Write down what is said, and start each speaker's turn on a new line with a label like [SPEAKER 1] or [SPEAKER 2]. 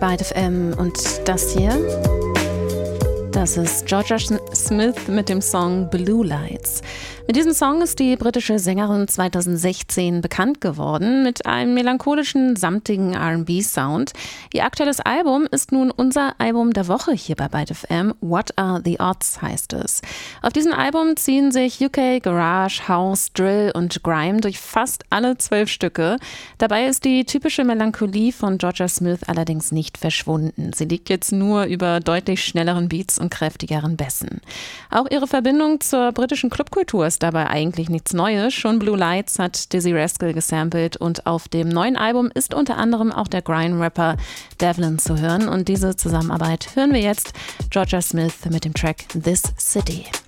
[SPEAKER 1] Byte FM und das hier, das ist Jorja Smith mit dem Song Blue Lights. Mit diesem Song ist die britische Sängerin 2016 bekannt geworden, mit einem melancholischen, samtigen R&B-Sound. Ihr aktuelles Album ist nun unser Album der Woche hier bei Byte FM. What Are the Odds heißt es. Auf diesem Album ziehen sich UK, Garage, House, Drill und Grime durch fast alle 12 Stücke. Dabei ist die typische Melancholie von Jorja Smith allerdings nicht verschwunden. Sie liegt jetzt nur über deutlich schnelleren Beats und kräftigeren Bässen. Auch ihre Verbindung zur britischen Clubkultur ist dabei eigentlich nichts Neues. Schon Blue Lights hat Dizzy Rascal gesampelt und auf dem neuen Album ist unter anderem auch der Grime-Rapper Devlin zu hören. Und diese Zusammenarbeit hören wir jetzt. Jorja Smith mit dem Track This City.